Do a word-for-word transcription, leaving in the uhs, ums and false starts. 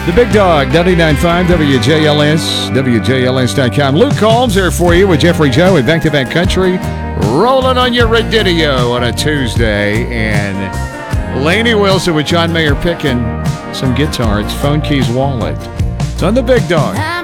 The Big Dog, ninety-nine point five W J L S, W J L S dot com. Luke Combs here for you with Jeffrey Joe at Back-to-Back Country, rolling on your radio on a Tuesday. And Lainey Wilson with John Mayer picking some guitar. It's Phone Keys Wallet. It's on The Big Dog.